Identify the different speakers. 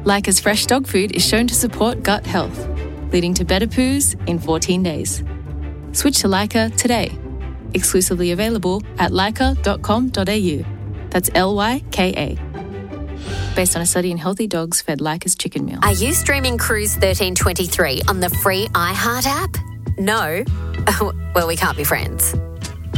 Speaker 1: Lyca's fresh dog food is shown to support gut health, leading to better poos in 14 days. Switch to Lyca today. Exclusively available at lyca.com.au. That's Lyka. Based on a study in healthy dogs fed Lyca's chicken meal.
Speaker 2: Are you streaming Cruise 1323 on the free iHeart app? No? Well, we can't be friends.